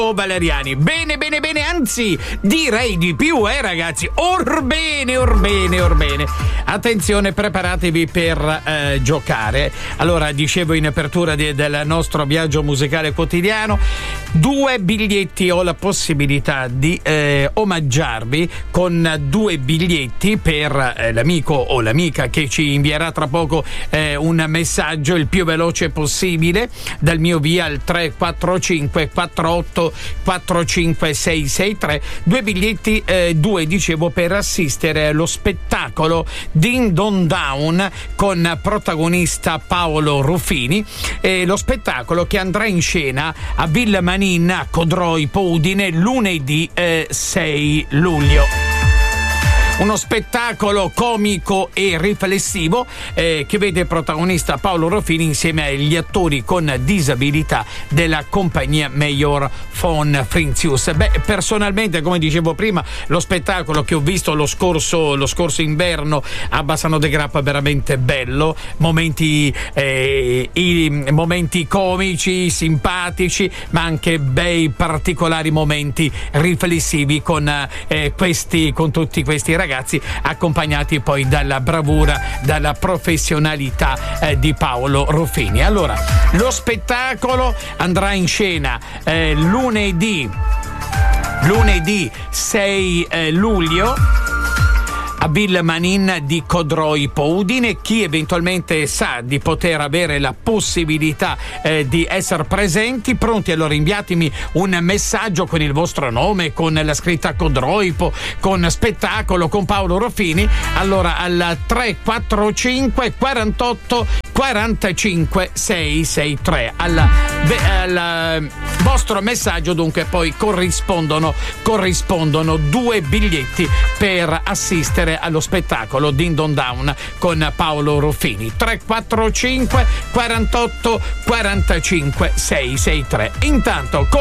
Valeriani. Bene, anzi direi di più, ragazzi. Orbene. Attenzione, preparatevi per giocare. Allora, dicevo in apertura del nostro viaggio musicale quotidiano, 2 biglietti, ho la possibilità di omaggiarvi con 2 biglietti per l'amico o l'amica che ci invierà tra poco un messaggio il più veloce possibile dal mio via al 345 48 45 663. 2 biglietti, 2 dicevo, per assistere allo spettacolo Ding Dong Down con protagonista Paolo Ruffini, lo spettacolo che andrà in scena a Villa Manin a Codroipo, Udine, lunedì 6 luglio. Uno spettacolo comico e riflessivo che vede protagonista Paolo Ruffini insieme agli attori con disabilità della compagnia Major von Frintzius. Personalmente, come dicevo prima, lo spettacolo che ho visto lo scorso inverno a Bassano de Grappa veramente bello, momenti comici, simpatici, ma anche bei particolari momenti riflessivi con tutti questi ragazzi, accompagnati poi dalla bravura, dalla professionalità di Paolo Ruffini. Allora, lo spettacolo andrà in scena lunedì 6 luglio a Villa Manin di Codroipo, Udine. Chi eventualmente sa di poter avere la possibilità di essere presenti, pronti, allora inviatemi un messaggio con il vostro nome, con la scritta Codroipo, con spettacolo, con Paolo Ruffini, allora al 345 48 45 663. Al vostro messaggio dunque poi corrispondono 2 biglietti per assistere allo spettacolo Ding Dong Down con Paolo Ruffini. 345 48 45 663. Intanto con